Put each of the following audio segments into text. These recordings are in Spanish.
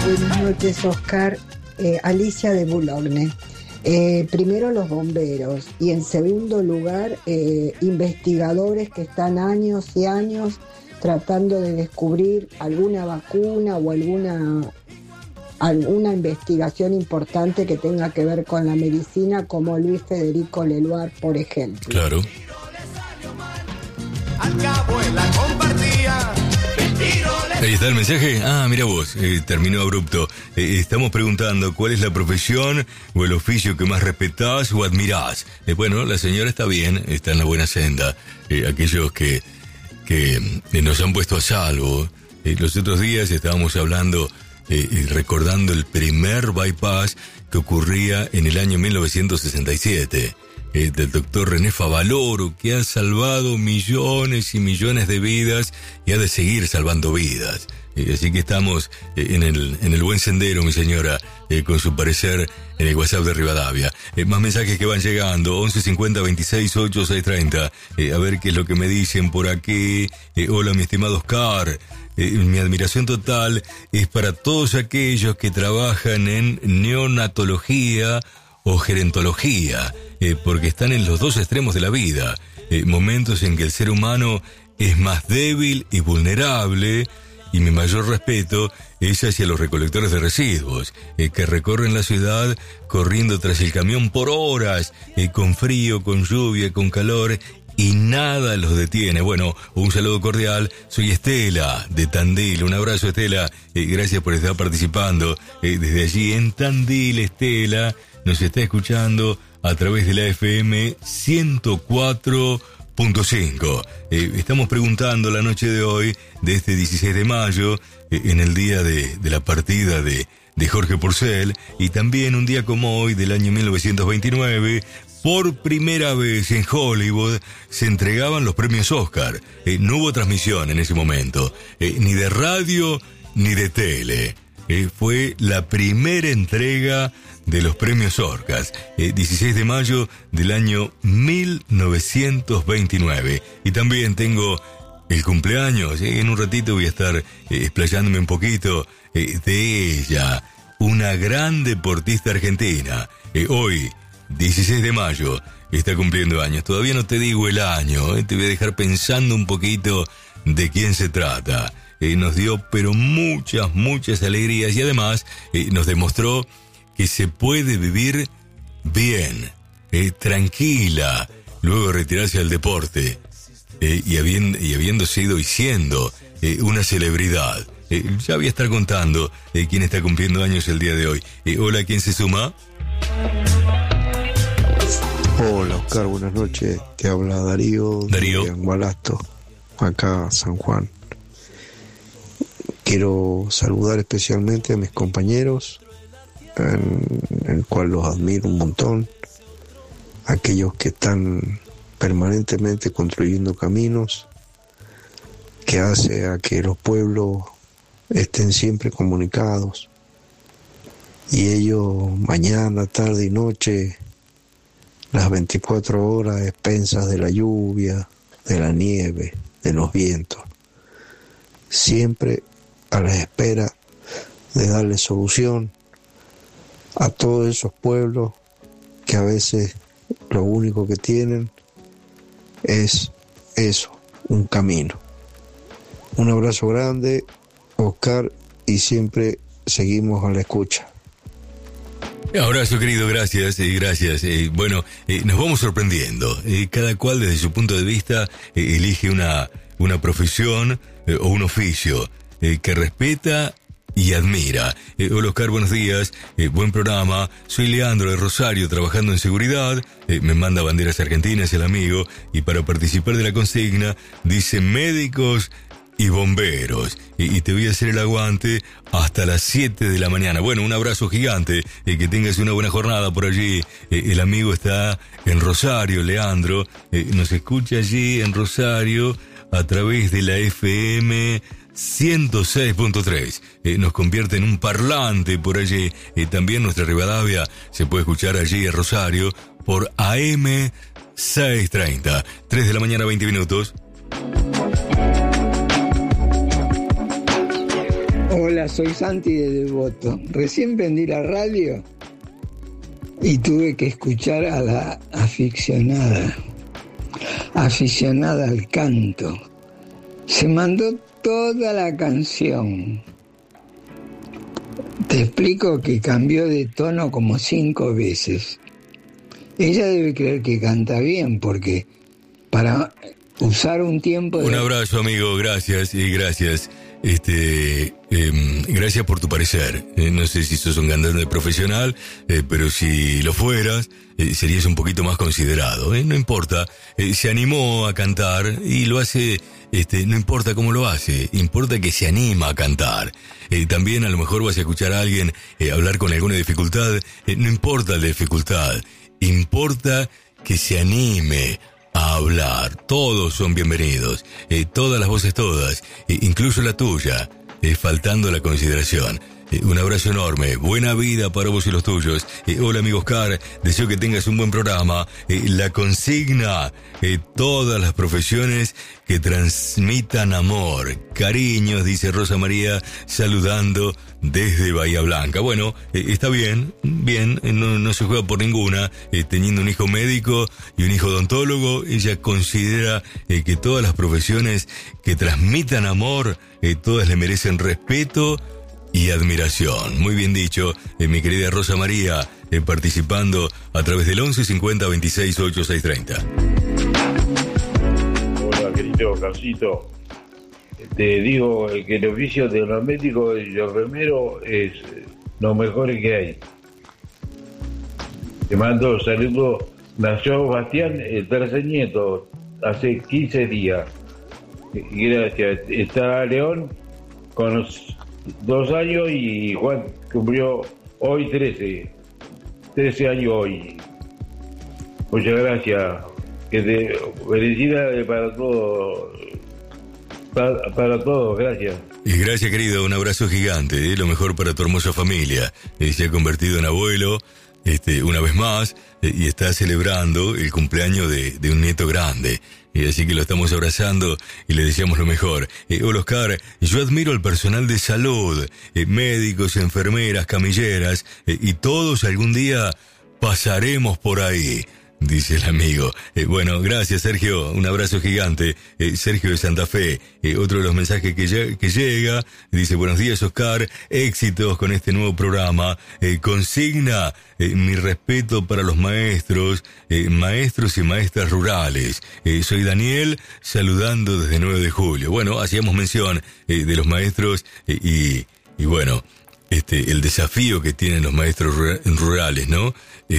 Buenas noches, Oscar. Alicia de Boulogne. Primero los bomberos y en segundo lugar investigadores que están años y años tratando de descubrir alguna vacuna o alguna investigación importante que tenga que ver con la medicina, como Luis Federico Leloir, por ejemplo. Claro. Al cabo él la compartía. Ahí está el mensaje. Mira vos, terminó abrupto. Estamos preguntando cuál es la profesión o el oficio que más respetás o admirás. Bueno, la señora está bien, está en la buena senda. Aquellos que nos han puesto a salvo. Los otros días estábamos hablando y recordando el primer bypass que ocurría en el año 1967. Del doctor René Favaloro, que ha salvado millones y millones de vidas y ha de seguir salvando vidas. Así que estamos en el buen sendero, mi señora, con su parecer en el WhatsApp de Rivadavia. Más mensajes que van llegando, 1150 26 8 630. A ver qué es lo que me dicen por aquí. Hola, mi estimado Oscar. Mi admiración total es para todos aquellos que trabajan en neonatología o gerontología, porque están en los dos extremos de la vida, momentos en que el ser humano es más débil y vulnerable, y mi mayor respeto es hacia los recolectores de residuos, que recorren la ciudad corriendo tras el camión por horas, con frío, con lluvia, con calor, y nada los detiene. Bueno, un saludo cordial, soy Estela de Tandil. Un abrazo, Estela, gracias por estar participando desde allí en Tandil. Estela nos está escuchando a través de la FM 104.5. Estamos preguntando la noche de hoy, de este 16 de mayo, en el día de la partida de Jorge Porcel, y también un día como hoy del año 1929, por primera vez en Hollywood se entregaban los premios Oscar. No hubo transmisión en ese momento, ni de radio ni de tele. Fue la primera entrega de los premios Oscar, 16 de mayo del año 1929. Y también tengo el cumpleaños, en un ratito voy a estar explayándome un poquito de ella, una gran deportista argentina. Hoy, 16 de mayo, está cumpliendo años. Todavía no te digo el año, te voy a dejar pensando un poquito de quién se trata. Nos dio pero muchas alegrías, y además nos demostró que se puede vivir bien, tranquila, luego de retirarse al deporte, y habiendo sido y siendo una celebridad. Ya voy a estar contando quién está cumpliendo años el día de hoy. Hola, ¿quién se suma? Hola, Oscar, buenas noches. Te habla Darío. De Angolasto, acá San Juan. Quiero saludar especialmente a mis compañeros, en el cual los admiro un montón, aquellos que están permanentemente construyendo caminos que hace a que los pueblos estén siempre comunicados, y ellos mañana, tarde y noche, las 24 horas, a expensas de la lluvia, de la nieve, de los vientos, siempre a la espera de darle solución a todos esos pueblos que a veces lo único que tienen es eso, un camino. Un abrazo grande, Oscar, y siempre seguimos a la escucha. Abrazo, querido, gracias. Bueno, nos vamos sorprendiendo. Cada cual desde su punto de vista elige una profesión o un oficio que respeta y admira. Hola, Oscar, buenos días, buen programa. Soy Leandro de Rosario, trabajando en seguridad. Me manda banderas argentinas el amigo, y para participar de la consigna dice médicos y bomberos, y te voy a hacer el aguante hasta las 7 de la mañana. Bueno, un abrazo gigante, que tengas una buena jornada por allí. El amigo está en Rosario, Leandro, nos escucha allí en Rosario a través de la FM 106.3, nos convierte en un parlante por allí. También nuestra Rivadavia se puede escuchar allí en Rosario por AM 630, 3 de la mañana 20 minutos. Hola, soy Santi de Devoto. Recién prendí la radio y tuve que escuchar a la aficionada al canto. Se mandó toda la canción. Te explico que cambió de tono como 5 veces. Ella debe creer que canta bien, porque para usar un tiempo... Un abrazo, amigo, gracias, y gracias. Gracias por tu parecer. No sé si sos un cantante profesional, pero si lo fueras, serías un poquito más considerado. No importa, se animó a cantar y lo hace, no importa cómo lo hace, importa que se anima a cantar. También a lo mejor vas a escuchar a alguien hablar con alguna dificultad, no importa la dificultad, importa que se anime a hablar. Todos son bienvenidos, todas las voces, todas, incluso la tuya, faltando la consideración. Un abrazo enorme, buena vida para vos y los tuyos. Hola amigo Oscar, deseo que tengas un buen programa. La consigna, todas las profesiones que transmitan amor. Cariños, dice Rosa María, saludando desde Bahía Blanca. Bueno, está bien, no se juega por ninguna. Teniendo un hijo médico y un hijo odontólogo, ella considera que todas las profesiones que transmitan amor, todas le merecen respeto y admiración. Muy bien dicho, mi querida Rosa María, participando a través del 11 50 26 8 630. Hola, querido Carcito. Te digo que el oficio de los médicos y el remero es lo mejor que hay. Te mando saludos. Nació Bastián, el tercer nieto, hace 15 días. Gracias. Está León con los 2 años y Juan cumplió hoy 13 años hoy. Muchas gracias. Felicidades para todos. Para todos, gracias. Y gracias, querido, un abrazo gigante, lo mejor para tu hermosa familia. Se ha convertido en abuelo, una vez más, y está celebrando el cumpleaños de un nieto grande. Así que lo estamos abrazando y le deseamos lo mejor. Hola Oscar, yo admiro al personal de salud, médicos, enfermeras, camilleras, y todos algún día pasaremos por ahí, dice el amigo. Bueno, gracias Sergio, un abrazo gigante. Sergio de Santa Fe, otro de los mensajes que llega, dice: buenos días Oscar, éxitos con este nuevo programa. Consigna mi respeto para los maestros y maestras rurales. Soy Daniel, saludando desde 9 de julio. Bueno, hacíamos mención de los maestros y bueno, el desafío que tienen los maestros rurales, ¿no?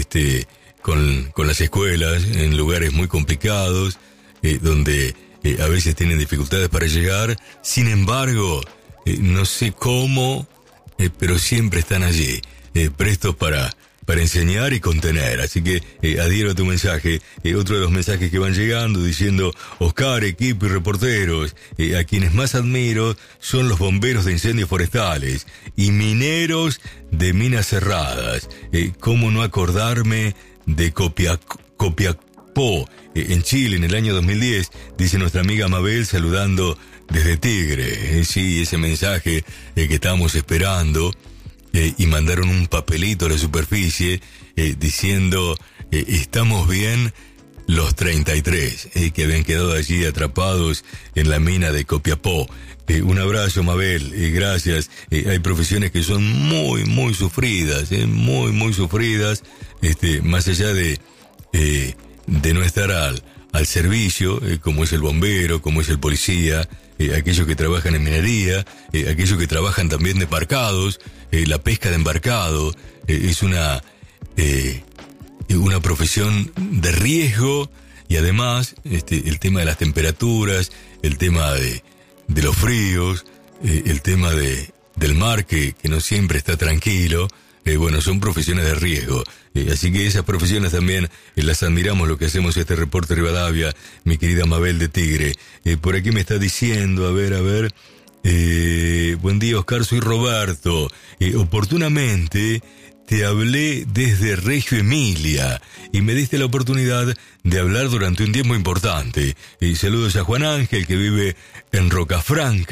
Con las escuelas en lugares muy complicados, donde a veces tienen dificultades para llegar. Sin embargo, no sé cómo, pero siempre están allí, prestos para enseñar y contener. Así que adhiero a tu mensaje. Otro de los mensajes que van llegando diciendo: Oscar, equipo y reporteros, a quienes más admiro son los bomberos de incendios forestales y mineros de minas cerradas. ¿Cómo no acordarme de Copiapó, en Chile, en el año 2010, dice nuestra amiga Mabel, saludando desde Tigre? Sí, ese mensaje que estábamos esperando, y mandaron un papelito a la superficie diciendo: estamos bien los 33 que habían quedado allí atrapados en la mina de Copiapó. Un abrazo, Mabel, gracias. Hay profesiones que son muy, muy sufridas, muy sufridas, más allá de no estar al servicio, como es el bombero, como es el policía, aquellos que trabajan en minería, aquellos que trabajan también de embarcados, la pesca de embarcado, es una profesión de riesgo, y además el tema de las temperaturas, el tema de los fríos, el tema del mar que no siempre está tranquilo. Bueno, son profesiones de riesgo, así que esas profesiones también las admiramos, lo que hacemos este reporte Rivadavia, mi querida Mabel de Tigre. Por aquí me está diciendo, a ver, buen día Oscar, soy Roberto, oportunamente te hablé desde Reggio Emilia y me diste la oportunidad de hablar durante un tiempo importante. Saludos a Juan Ángel, que vive en Rocafranca,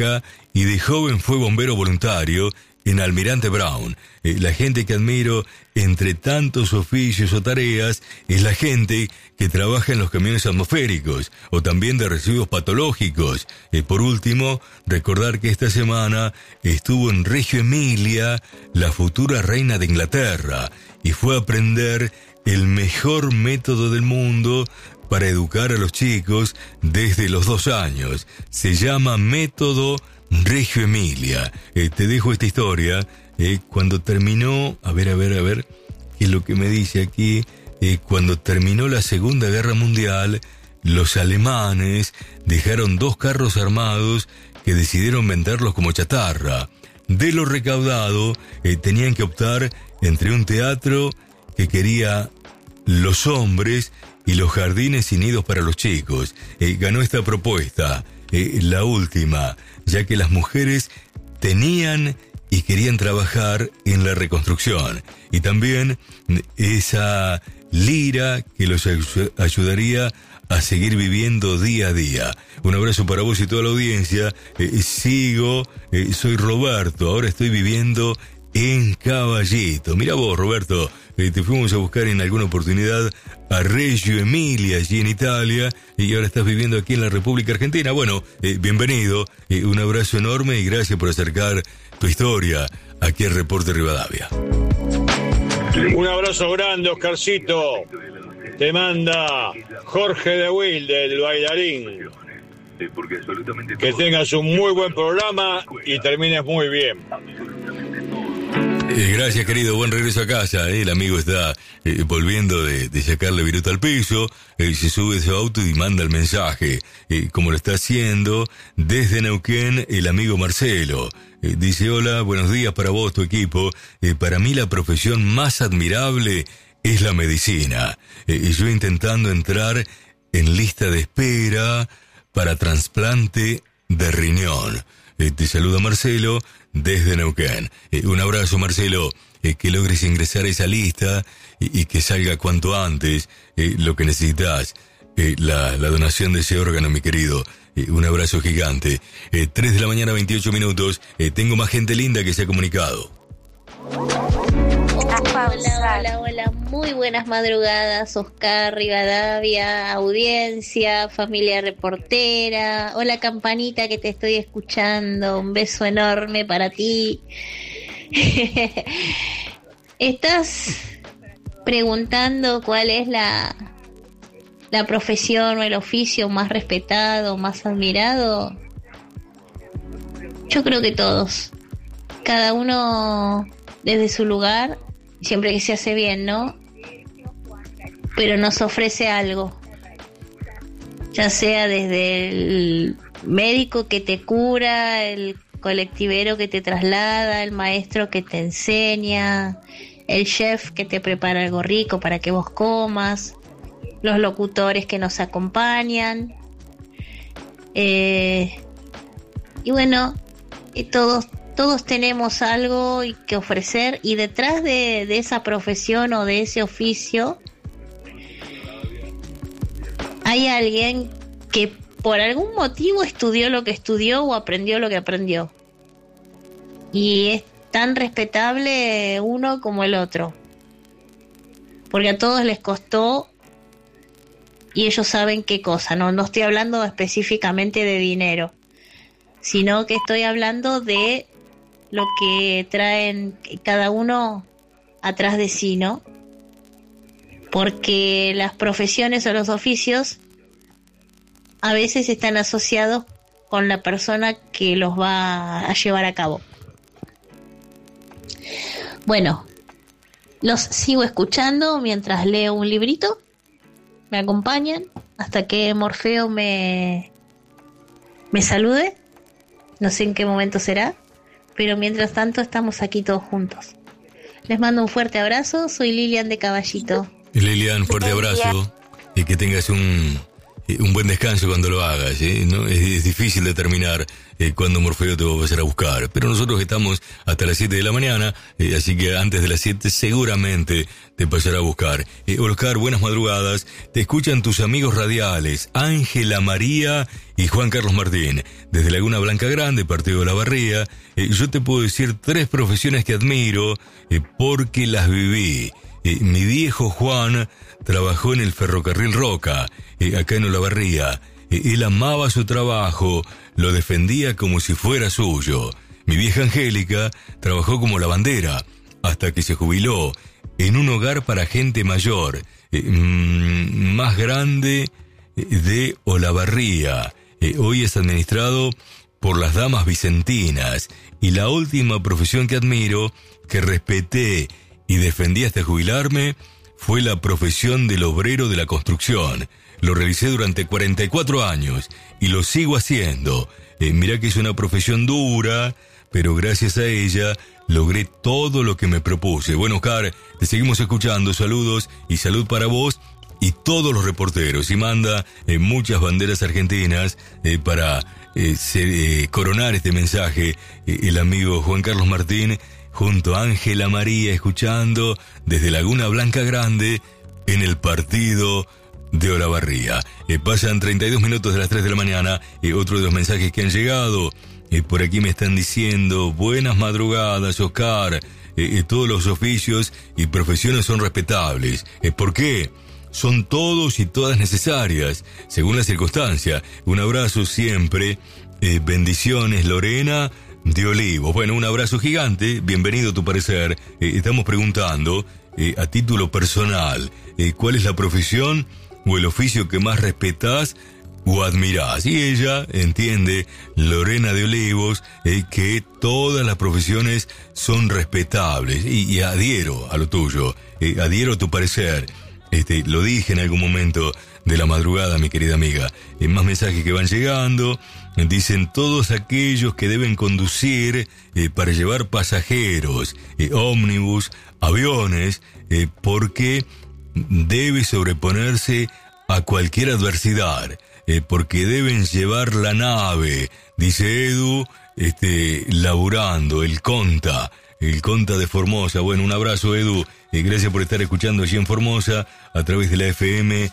y de joven fue bombero voluntario en Almirante Brown. La gente que admiro entre tantos oficios o tareas es la gente que trabaja en los camiones atmosféricos o también de residuos patológicos. Por último, recordar que esta semana estuvo en Reggio Emilia la futura reina de Inglaterra y fue a aprender el mejor método del mundo para educar a los chicos desde los 2 años. Se llama Método Reggio Emilia. Te dejo esta historia. Cuando terminó, a ver, ¿qué es lo que me dice aquí? Cuando terminó la Segunda Guerra Mundial, los alemanes dejaron 2 carros armados que decidieron venderlos como chatarra. De lo recaudado, tenían que optar entre un teatro que quería los hombres y los jardines sin nidos para los chicos. Ganó esta propuesta, la última, ya que las mujeres tenían y querían trabajar en la reconstrucción. Y también esa lira que los ayudaría a seguir viviendo día a día. Un abrazo para vos y toda la audiencia. Soy Roberto, ahora estoy viviendo en Caballito. Mira vos, Roberto, te fuimos a buscar en alguna oportunidad a Reggio Emilia, allí en Italia, y ahora estás viviendo aquí en la República Argentina. Bueno, bienvenido, un abrazo enorme y gracias por acercar tu historia aquí al Reporte Rivadavia. Un abrazo grande, Oscarcito. Te manda Jorge de Wilde, el bailarín. Que tengas un muy buen programa y termines muy bien. Gracias, querido, buen regreso a casa. El amigo está volviendo de sacarle viruta al piso, se sube de su auto y manda el mensaje, como lo está haciendo desde Neuquén el amigo Marcelo. Dice: hola, buenos días para vos, tu equipo. Para mí la profesión más admirable es la medicina. Yo intentando entrar en lista de espera para trasplante de riñón. Te saluda Marcelo desde Neuquén. Un abrazo, Marcelo, que logres ingresar a esa lista y que salga cuanto antes lo que necesitas, la donación de ese órgano, mi querido. Un abrazo gigante. 3 de la mañana, 28 minutos. Tengo más gente linda que se ha comunicado. Hola, muy buenas madrugadas, Oscar, Rivadavia, audiencia, familia reportera. Hola, Campanita, que te estoy escuchando, un beso enorme para ti. Estás preguntando cuál es la profesión o el oficio más respetado, más admirado. Yo creo que todos, cada uno desde su lugar, siempre que se hace bien, ¿no? Pero nos ofrece algo, ya sea desde el médico que te cura, el colectivero que te traslada, el maestro que te enseña, el chef que te prepara algo rico para que vos comas, los locutores que nos acompañan, y bueno, todos tenemos algo que ofrecer, y detrás de esa profesión o de ese oficio hay alguien que por algún motivo estudió lo que estudió o aprendió lo que aprendió, y es tan respetable uno como el otro, porque a todos les costó y ellos saben qué cosa. No estoy hablando específicamente de dinero, sino que estoy hablando de lo que traen cada uno atrás de sí, ¿no? Porque las profesiones o los oficios a veces están asociados con la persona que los va a llevar a cabo. Bueno, los sigo escuchando mientras leo un librito. Me acompañan hasta que Morfeo me salude. No sé en qué momento será, pero mientras tanto estamos aquí todos juntos. Les mando un fuerte abrazo. Soy Lilian de Caballito. Lilian, fuerte abrazo y que tengas un un buen descanso cuando lo hagas, ¿no? Es difícil determinar cuándo Morfeo te va a pasar a buscar, pero nosotros estamos hasta las 7 de la mañana, así que antes de las 7 seguramente te pasará a buscar. Oscar, buenas madrugadas, te escuchan tus amigos radiales, Ángela María y Juan Carlos Martín, desde Laguna Blanca Grande, partido de Olavarría. Yo te puedo decir 3 profesiones que admiro, porque las viví. Mi viejo Juan trabajó en el ferrocarril Roca, acá en Olavarría. Él amaba su trabajo, lo defendía como si fuera suyo. Mi vieja Angélica trabajó como lavandera hasta que se jubiló en un hogar para gente mayor, más grande de Olavarría. Hoy es administrado por las damas vicentinas. Y la última profesión que admiro, que respeté y defendí hasta jubilarme, fue la profesión del obrero de la construcción. Lo realicé durante 44 años y lo sigo haciendo. Mirá que es una profesión dura, pero gracias a ella logré todo lo que me propuse. Bueno, Oscar, te seguimos escuchando. Saludos y salud para vos y todos los reporteros. Y manda muchas banderas argentinas para coronar este mensaje. El amigo Juan Carlos Martín junto a Ángela María, escuchando desde Laguna Blanca Grande en el partido de Olavarría. Pasan 32 minutos de las 3 de la mañana. Otro de los mensajes que han llegado. Por aquí me están diciendo: buenas madrugadas, Oscar. Todos los oficios y profesiones son respetables. ¿Por qué? Son todos y todas necesarias, según la circunstancia. Un abrazo siempre. Bendiciones, Lorena de Olivos. Bueno, un abrazo gigante, bienvenido a tu parecer. Estamos preguntando, a título personal, ¿cuál es la profesión o el oficio que más respetás o admirás? Y ella entiende, Lorena de Olivos, que todas las profesiones son respetables, y adhiero a lo tuyo, adhiero a tu parecer. Lo dije en algún momento de la madrugada, mi querida amiga. Más mensajes que van llegando. Dicen: todos aquellos que deben conducir para llevar pasajeros, ómnibus, aviones, porque debe sobreponerse a cualquier adversidad, porque deben llevar la nave, dice Edu, laburando, el Conta de Formosa. Bueno, un abrazo, Edu, gracias por estar escuchando allí en Formosa a través de la FM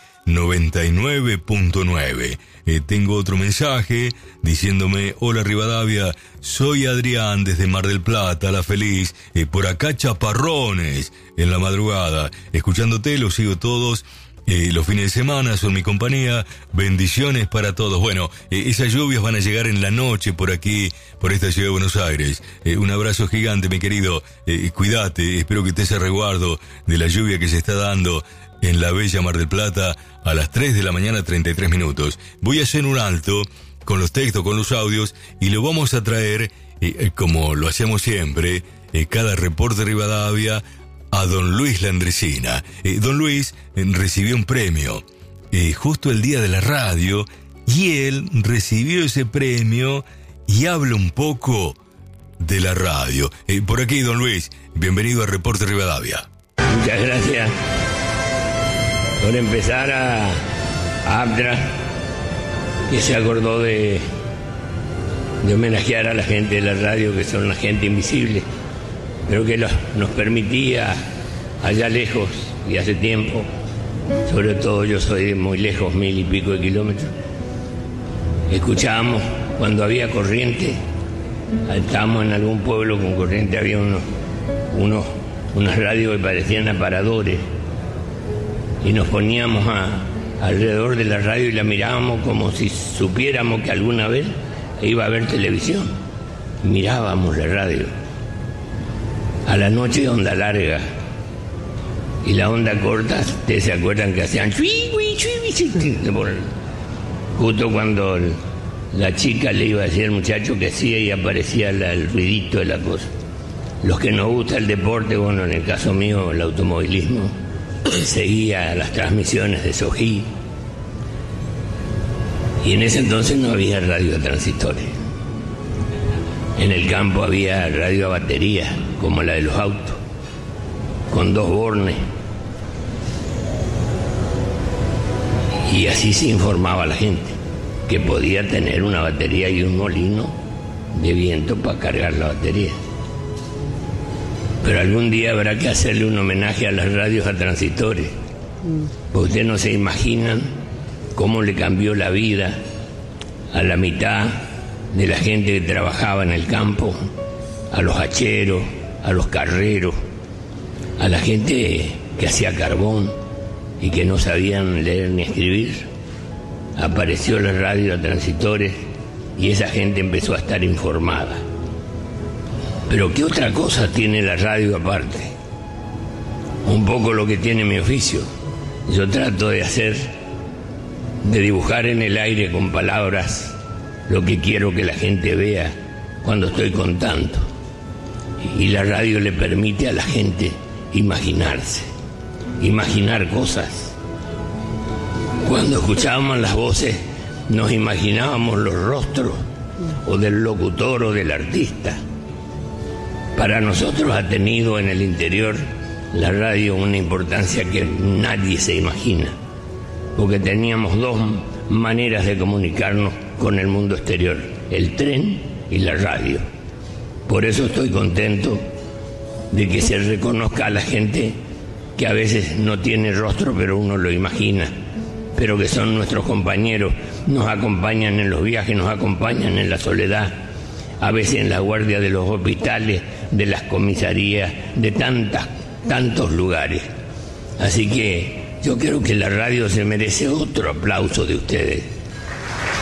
99.9. Tengo otro mensaje diciéndome: hola Rivadavia, soy Adrián desde Mar del Plata, La Feliz, por acá chaparrones en la madrugada, escuchándote, los sigo todos. Los fines de semana son mi compañía, bendiciones para todos. Bueno, esas lluvias van a llegar en la noche por aquí, por esta ciudad de Buenos Aires. Un abrazo gigante, mi querido, cuídate, espero que estés a resguardo de la lluvia que se está dando en la bella Mar del Plata a las 3 de la mañana, 33 minutos. Voy a hacer un alto con los textos, con los audios, y lo vamos a traer, como lo hacemos siempre, cada reporte de Rivadavia, a don Luis Landresina. Don Luis recibió un premio justo el día de la radio, y él recibió ese premio y habla un poco de la radio. Por aquí, don Luis, bienvenido a Reporte Rivadavia. Muchas gracias. Por empezar, a Abdra, que se acordó de homenajear a la gente de la radio, que son la gente invisible, pero que nos permitía, allá lejos y hace tiempo, sobre todo yo soy de muy lejos, 1000 y pico de kilómetros, escuchábamos cuando había corriente. Estábamos en algún pueblo con corriente, había unas radios que parecían aparadores, y nos poníamos alrededor de la radio y la mirábamos como si supiéramos que alguna vez iba a haber televisión. Mirábamos la radio. A la noche, onda larga, y la onda corta, ustedes se acuerdan que hacían justo cuando la chica le iba a decir al muchacho que hacía, y aparecía el ruidito de la cosa. Los que nos gusta el deporte, bueno, en el caso mío el automovilismo, seguía las transmisiones de Sojí, y en ese entonces no había radio a transistores. En el campo había radio a batería, como la de los autos, con 2 bornes. Y así se informaba a la gente, que podía tener una batería y un molino de viento para cargar la batería. Pero algún día habrá que hacerle un homenaje a las radios a transitores. Porque ustedes no se imaginan cómo le cambió la vida a la mitad de la gente que trabajaba en el campo, a los hacheros, a los carreros, a la gente que hacía carbón y que no sabían leer ni escribir. Apareció la radio a transitores y esa gente empezó a estar informada. Pero ¿qué otra cosa tiene la radio aparte? Un poco lo que tiene mi oficio. Yo trato de dibujar en el aire con palabras lo que quiero que la gente vea cuando estoy contando. Y la radio le permite a la gente imaginarse, imaginar cosas. Cuando escuchábamos las voces, nos imaginábamos los rostros o del locutor o del artista. Para nosotros ha tenido en el interior la radio una importancia que nadie se imagina, porque teníamos dos maneras de comunicarnos con el mundo exterior, el tren y la radio. Por eso estoy contento de que se reconozca a la gente que a veces no tiene rostro, pero uno lo imagina, pero que son nuestros compañeros, nos acompañan en los viajes, nos acompañan en la soledad, a veces en la guardia de los hospitales, de las comisarías, de tantos lugares. Así que yo creo que la radio se merece otro aplauso de ustedes.